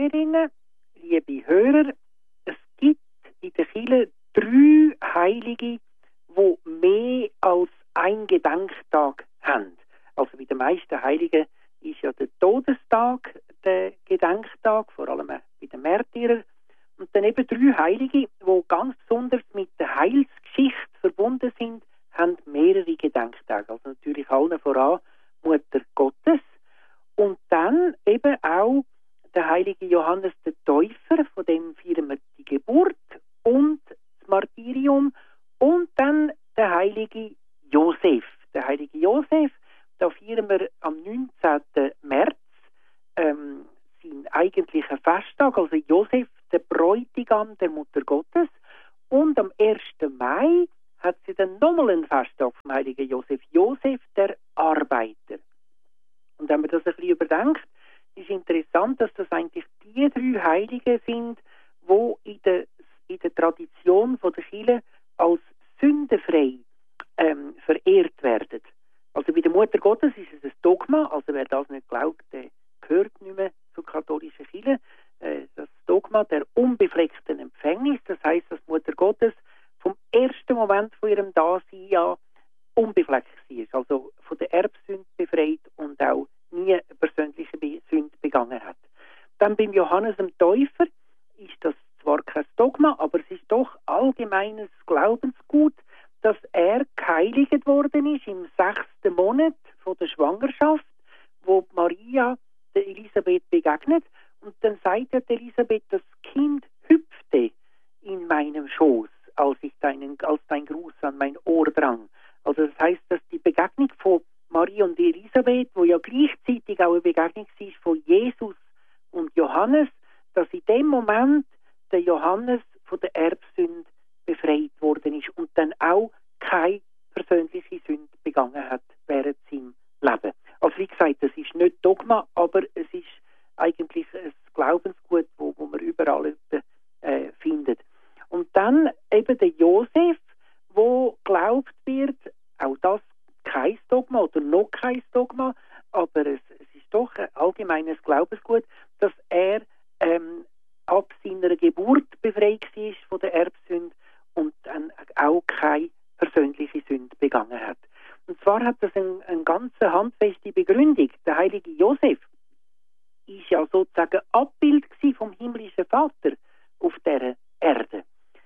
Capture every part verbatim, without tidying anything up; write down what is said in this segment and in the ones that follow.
Hörerinnen, liebe Hörer, es gibt in der Kirche drei Heilige, die mehr als einen Gedenktag haben. Also bei den meisten Heiligen ist ja der Todestag der Gedenktag, vor allem bei den Märtyrern. Und dann eben drei Heilige, die ganz besonders mit der Heilsgeschichte verbunden sind, haben mehrere Gedenktage. Also natürlich allen voran Mutter Gottes. Und dann eben auch der heilige Johannes der Täufer, von dem feiern wir die Geburt und das Martyrium. Und dann der heilige Josef. Der heilige Josef, da feiern wir am neunzehnten März ähm, seinen eigentlichen Festtag, also Josef, der Bräutigam der Mutter Gottes. Und am ersten Mai hat sie dann nochmal einen Festtag vom heiligen Josef. Josef, der Arbeiter. Und wenn man das ein bisschen überdenkt, ist interessant, dass das eigentlich die drei Heiligen sind, die in der, in der Tradition von der Kirche als sündenfrei ähm, verehrt werden. Also bei der Mutter Gottes ist es ein Dogma, also wer das nicht glaubt, der gehört nicht mehr zur katholischen Kirche. Äh, das Dogma der unbefleckten Empfängnis, das heisst, dass Mutter Gottes vom ersten Moment von ihrem Dasein an unbefleckt war, also von der Erbsünde befreit und auch nie eine persönliche Sünde begangen hat. Dann beim Johannes dem Täufer ist das zwar kein Dogma, aber es ist doch allgemeines Glaubensgut, dass er geheiligt worden ist im sechsten Monat von der Schwangerschaft, wo Maria der Elisabeth begegnet. Und dann sagt er Elisabeth, das Kind hüpfte in meinem Schoß, als ich deinen, als dein Gruß an mein Ohr drang. Also das heißt, dass die Begegnung von Maria und Elisabeth, wo ja gleichzeitig auch eine Begegnung war von Jesus und Johannes, dass in dem Moment der Johannes von der Erbsünde befreit worden ist und dann auch keine persönliche Sünde begangen hat während seinem Leben. Also wie gesagt, das ist nicht Dogma, aber es ist eigentlich ein Glaubensgut, wo, wo man überall äh, findet. Und dann eben der Josef, wo glaubt wird, auch das kein Dogma oder noch kein Dogma, aber es, es ist doch ein allgemeines Glaubensgut, dass er ähm, ab seiner Geburt befreit war von der Erbsünde und dann auch keine persönliche Sünde begangen hat. Und zwar hat das eine ein ganz handfeste Begründung. Der heilige Josef ist ja sozusagen Abbild vom himmlischen Vater auf dieser Erde.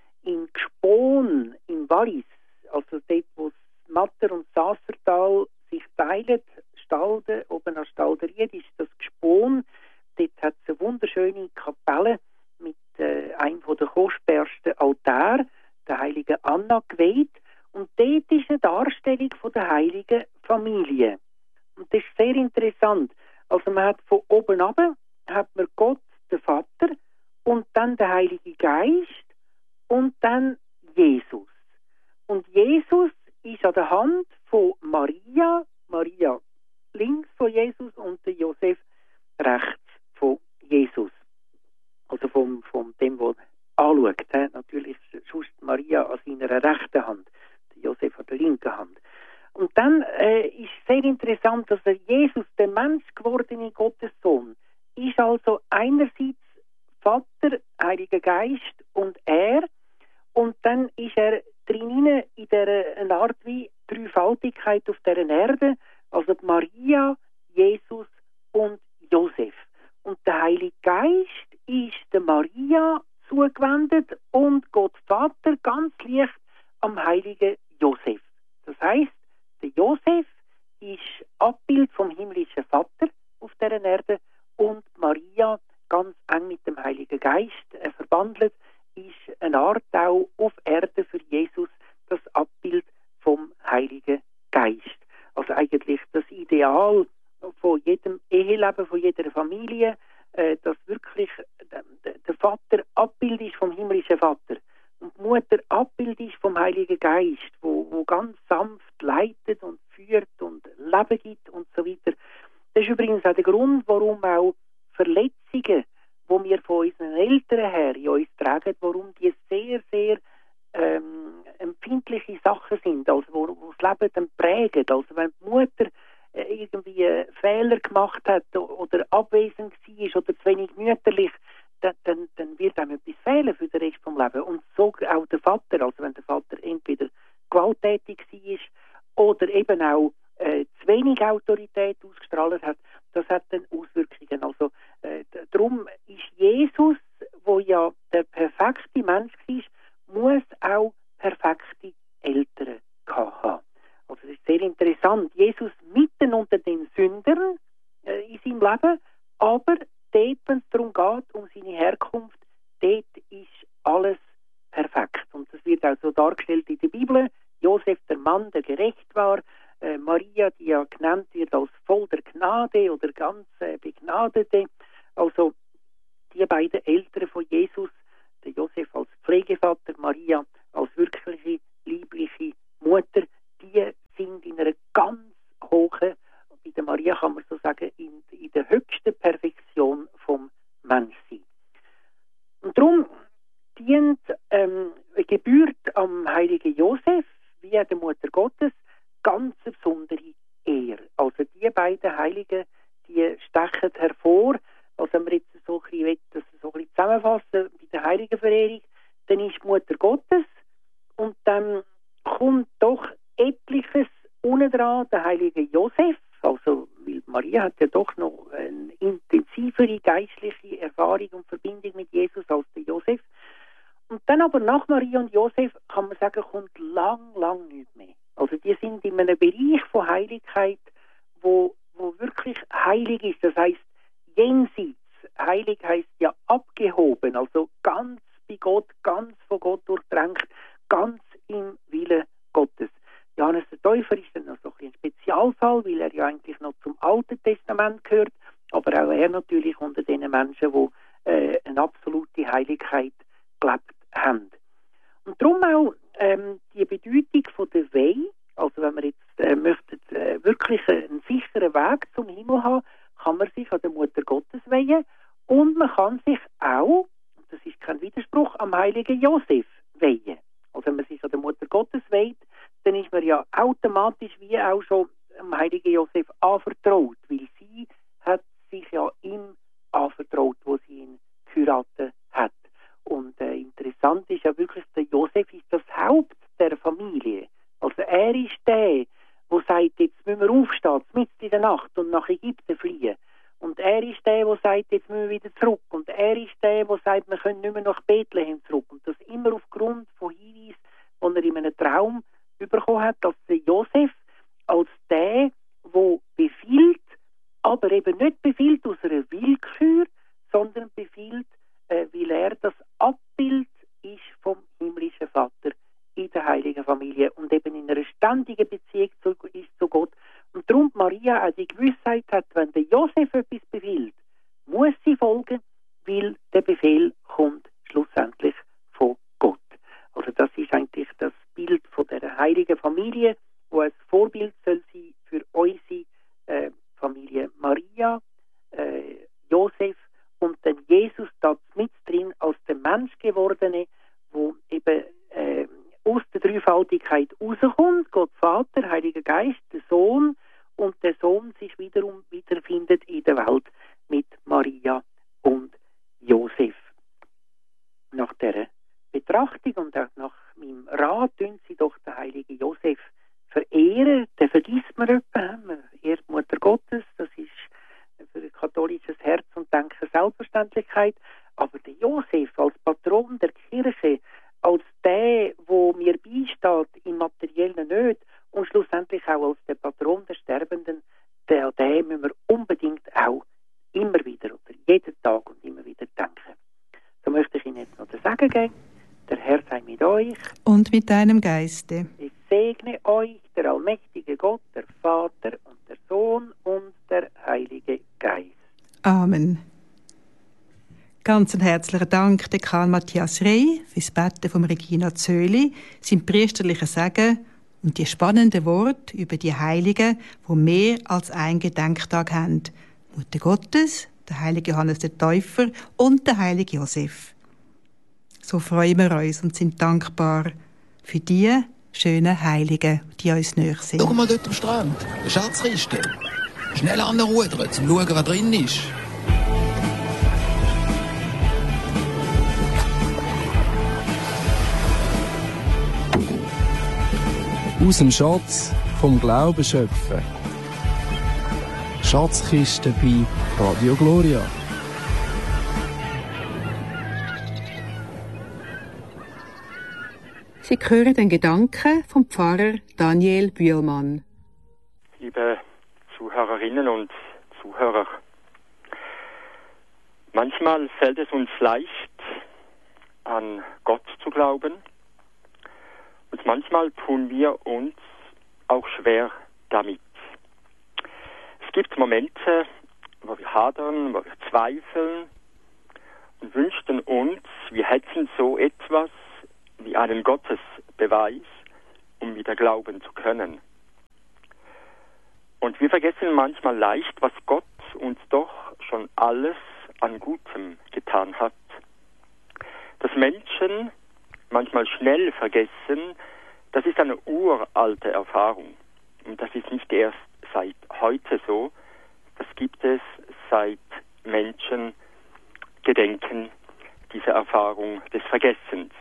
In Gspon, in Wallis, also dort, wo das Matter- und Sassertal sich teilen, Stalden, oben an Stalderied ist das Gspon. Dort hat es eine wunderschöne Kapelle mit äh, einem der kostbarsten Altäre, der heiligen Anna, geweiht. Und dort ist eine Darstellung von der heiligen Familie. Und das ist sehr interessant. Also man hat von oben ab hat man Gott, den Vater, und dann der Heilige Geist und dann Jesus. Und Jesus ist an der Hand von Maria, Maria links von Jesus und der Josef rechts von Jesus. Also vom, vom dem, der anschaut. He? Natürlich sonst Maria an seiner rechten Hand, der Josef an der linken Hand. Und dann äh, ist sehr interessant, dass er Jesus, der Mensch gewordene Gottessohn, ist also einerseits Vater, Heiliger Geist und er, und dann ist er drinnen in der eine Art wie Dreifaltigkeit auf der Erde, also Maria, Jesus und Josef. Und der Heilige Geist ist der Maria zugewendet und Gott Vater ganz leicht am heiligen Josef. Das heißt, der Josef ist Abbild vom himmlischen Vater auf der Erde und Maria ganz eng mit dem Heiligen Geist äh, verbandelt, ist eine Art auch auf Erde für Jesus das Abbild vom Heiligen Geist. Also eigentlich das Ideal von jedem Eheleben, von jeder Familie, äh, dass wirklich äh, der Vater Abbild ist vom himmlischen Vater und die Mutter Abbild ist vom Heiligen Geist, wo, wo ganz sanft leitet und führt und Leben gibt und so weiter. Das ist übrigens auch der Grund, warum auch Verletzungen, die wir von unseren Eltern her in uns tragen, warum die sehr, sehr ähm, empfindliche Sachen sind, also wo, wo das Leben dann prägen. Also wenn die Mutter äh, irgendwie Fehler gemacht hat oder abwesend war oder zu wenig mütterlich, dann, dann, dann wird einem etwas fehlen für den Rest des Lebens. Und so auch der Vater, also wenn der Vater entweder gewalttätig war oder eben auch äh, zu wenig Autorität ausgestrahlt hat, das hat dann Auswirkungen. Also äh, darum ist Jesus, wo ja der perfekte Mensch war, muss auch perfekte Eltern haben. Also das ist sehr interessant. Jesus mitten unter den Sündern äh, in seinem Leben, aber dort, wenn es darum geht, um seine Herkunft, dort ist alles perfekt. Und das wird auch so dargestellt in der Bibel. Josef, der Mann, der gerecht war, äh, Maria, die ja genannt wird als voll der Gnade oder ganz äh, Begnadete. Also die beiden Eltern von Jesus, der Josef als Pflegevater, Maria als wirkliche, liebliche Mutter, die sind in einer ganz hohen, bei der Maria kann man so sagen, in, in der höchsten Perfektion vom Menschsein. Und darum dient ähm, eine Geburt am heiligen Josef, wie der Mutter Gottes, ganz eine besondere Ehre. Also die beiden Heiligen, die stechen hervor. Also wenn wir jetzt so ein bisschen, das so ein bisschen zusammenfassen, bei der Heiligenverehrung, dann ist die Mutter Gottes und dann kommt doch etliches unten dran, der heilige Josef, also weil Maria hat ja doch noch eine intensivere geistliche Erfahrung und Verbindung mit Jesus als der Josef. Und dann aber nach Maria und Josef kann man sagen, kommt lang, lang nicht mehr. Also die sind in einem Bereich von Heiligkeit, wo, wo wirklich heilig ist. Das heisst, jenseits. Heilig heisst ja abgehoben, also ganz bei Gott, ganz von Gott durchdrängt, ganz im Willen Gottes. Johannes der Täufer ist dann noch so ein Spezialfall, weil er ja eigentlich noch zum Alten Testament gehört, aber auch er natürlich unter den Menschen, die äh, eine absolute Heiligkeit gelebt haben. Und darum auch ähm, die Bedeutung von der Weihe, also wenn man jetzt äh, möchte, äh, wirklich einen sicheren Weg zum Himmel haben, kann man sich an der Mutter Gottes weihen und man kann sich auch, das ist kein Widerspruch, am heiligen Josef weihen. Also wenn man sich an der Mutter Gottes weiht, dann ist man ja automatisch wie auch schon dem heiligen Josef anvertraut, weil sie hat sich ja ihm anvertraut, wo sie ihn geheiratet hat. Und äh, interessant ist ja wirklich, der Josef ist das Haupt der Familie. Also er ist der, der sagt, jetzt müssen wir aufstehen, mitten in der Nacht und nach Ägypten fliehen. Und er ist der, der sagt, jetzt müssen wir wieder zurück. Und er ist der, der sagt, wir können nicht mehr nach Bethlehem zurück. Und das immer aufgrund von Hinweisen, die er in einem Traum bekommen hat, als der Josef, als der, der befiehlt, aber eben nicht befiehlt aus einer Willkür, sondern befiehlt, äh, weil er das Abbild ist vom himmlischen Vater in der heiligen Familie und eben in einer ständigen Beziehung zu, ist zu Gott. Und darum Maria auch die Gewissheit hat, wenn der Josef etwas befiehlt, muss sie folgen, weil der Befehl kommt schlussendlich von Gott. Also das ist eigentlich das Bild von der heiligen Familie, wo ein Vorbild soll sein für unsere äh, Familie Maria, äh, Josef und dann Jesus da mit drin als der Menschgewordene, wo eben äh, aus der Dreifaltigkeit rauskommt, Gott Vater, Heiliger Geist, der Sohn, und der Sohn sich wiederum wiederfindet in der Welt mit Maria und Josef. Nach der Betrachtung und auch nach meinem Rat tun sie doch den heiligen Josef verehren. Den vergisst man etwa. Man ehrt Mutter Gottes, das ist für ein katholisches Herz und Denken Selbstverständlichkeit. Aber der Josef als Patron der Kirche, als der, wo mir beisteht im materiellen Nöten und schlussendlich auch als der Patron der Sterbenden, der, der müssen wir unbedingt auch immer wieder oder jeden Tag und immer wieder denken. So möchte ich Ihnen jetzt noch das Sagen geben. Der Herr sei mit euch. Und mit deinem Geiste. Ich segne euch, der allmächtige Gott, der Vater und der Sohn und der Heilige Geist. Amen. Ganz einen herzlichen Dank, Dekan Matthias Rey, fürs Beten von Regina Zöli, sein priesterliches Segen und die spannenden Worte über die Heiligen, die mehr als einen Gedenktag haben. Mutter Gottes, der heilige Johannes der Täufer und der heilige Josef. So freuen wir uns und sind dankbar für die schönen Heiligen, die uns näher sind. Schau mal dort am Strand, eine Schatzkiste. Schnell anrudern, zum schauen, was drin ist. Aus dem Schatz vom Glauben schöpfen. Schatzkiste bei Radio Gloria. Sie hören den Gedanken vom Pfarrer Daniel Bühlmann. Liebe Zuhörerinnen und Zuhörer, manchmal fällt es uns leicht, an Gott zu glauben, und manchmal tun wir uns auch schwer damit. Es gibt Momente, wo wir hadern, wo wir zweifeln und wünschten uns, wir hätten so etwas wie einen Gottesbeweis, um wieder glauben zu können. Und wir vergessen manchmal leicht, was Gott uns doch schon alles an Gutem getan hat. Dass Menschen manchmal schnell vergessen, das ist eine uralte Erfahrung. Und das ist nicht erst seit heute so. Das gibt es seit Menschen gedenken dieser Erfahrung des Vergessens.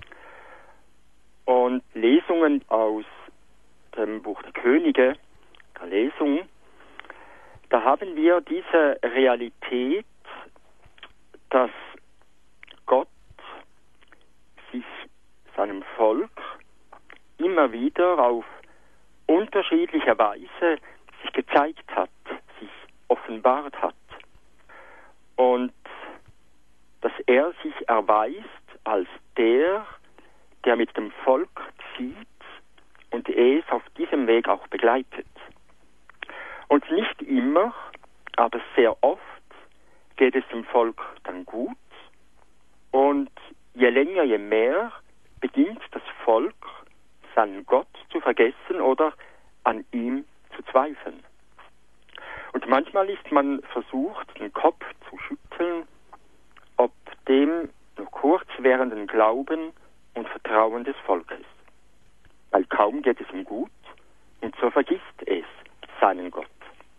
Und Lesungen aus dem Buch der Könige, der Lesung, da haben wir diese Realität, dass Gott sich seinem Volk immer wieder auf unterschiedliche Weise sich gezeigt hat, sich offenbart hat. Und dass er sich erweist als der, der mit dem Volk zieht und es auf diesem Weg auch begleitet. Und nicht immer, aber sehr oft geht es dem Volk dann gut. Und je länger, je mehr beginnt das Volk, seinen Gott zu vergessen oder an ihm zu zweifeln. Und manchmal ist man versucht, den Kopf zu schütteln, ob dem nur kurz währenden Glauben und Vertrauen des Volkes. Weil kaum geht es ihm gut und so vergisst es seinen Gott.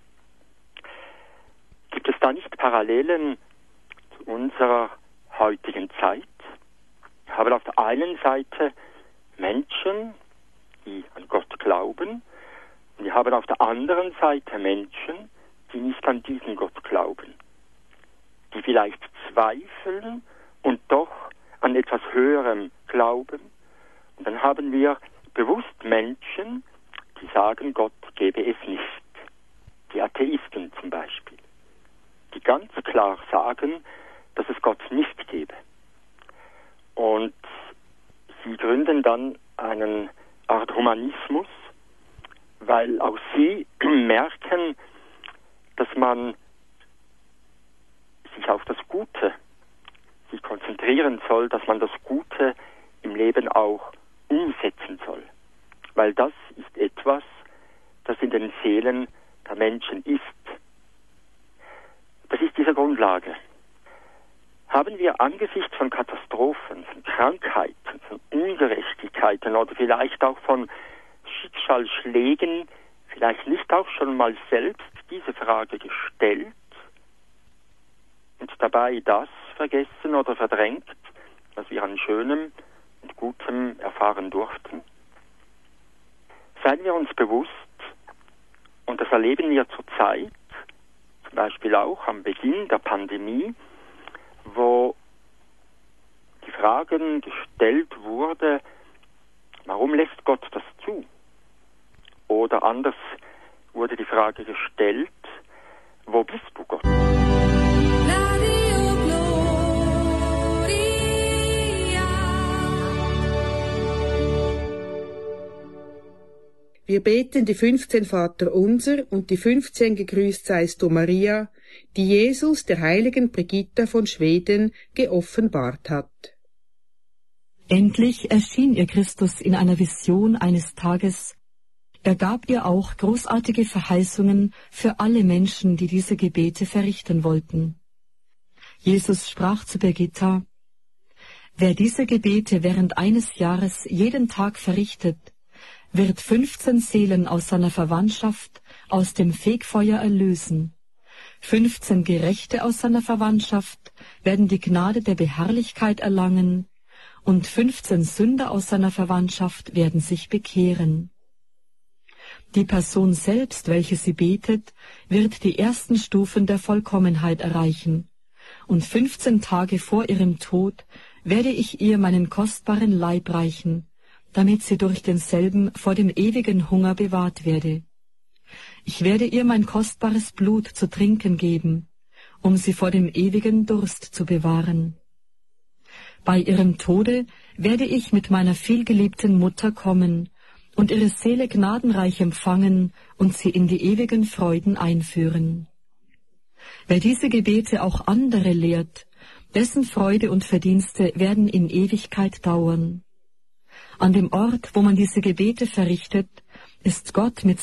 Gibt es da nicht Parallelen zu unserer heutigen Zeit? Wir haben auf der einen Seite Menschen, die an Gott glauben, und wir haben auf der anderen Seite Menschen, die nicht an diesen Gott glauben, die vielleicht zweifeln und doch an etwas Höherem glauben. Und dann haben wir bewusst Menschen, die sagen, Gott gebe es nicht. Die Atheisten zum Beispiel, die ganz klar sagen, dass es Gott nicht gebe. Und sie gründen dann einen Art Humanismus, weil auch sie merken, dass man sich auf das Gute sich konzentrieren soll, dass man das Gute im Leben auch umsetzen soll. Weil das ist etwas, das in den Seelen der Menschen ist. Das ist diese Grundlage. Haben wir angesichts von Katastrophen, von Krankheiten, von Ungerechtigkeiten oder vielleicht auch von Schicksalsschlägen vielleicht nicht auch schon mal selbst diese Frage gestellt und dabei das vergessen oder verdrängt, was wir an Schönem und Gutem erfahren durften? Seien wir uns bewusst, und das erleben wir zurzeit, zum Beispiel auch am Beginn der Pandemie, wo die Frage gestellt wurde, warum lässt Gott das zu? Oder anders wurde die Frage gestellt, wo bist du, Gott? Wir beten die fünfzehn Vaterunser und die fünfzehn Gegrüßt seist du, Maria, die Jesus der heiligen Brigitta von Schweden geoffenbart hat. Endlich erschien ihr Christus in einer Vision eines Tages. Er gab ihr auch großartige Verheißungen für alle Menschen, die diese Gebete verrichten wollten. Jesus sprach zu Brigitta: Wer diese Gebete während eines Jahres jeden Tag verrichtet, wird fünfzehn Seelen aus seiner Verwandtschaft aus dem Fegfeuer erlösen. Fünfzehn Gerechte aus seiner Verwandtschaft werden die Gnade der Beherrlichkeit erlangen, und fünfzehn Sünder aus seiner Verwandtschaft werden sich bekehren. Die Person selbst, welche sie betet, wird die ersten Stufen der Vollkommenheit erreichen, und fünfzehn Tage vor ihrem Tod werde ich ihr meinen kostbaren Leib reichen, damit sie durch denselben vor dem ewigen Hunger bewahrt werde. Ich werde ihr mein kostbares Blut zu trinken geben, um sie vor dem ewigen Durst zu bewahren. Bei ihrem Tode werde ich mit meiner vielgeliebten Mutter kommen und ihre Seele gnadenreich empfangen und sie in die ewigen Freuden einführen. Wer diese Gebete auch andere lehrt, dessen Freude und Verdienste werden in Ewigkeit dauern. An dem Ort, wo man diese Gebete verrichtet, ist Gott mit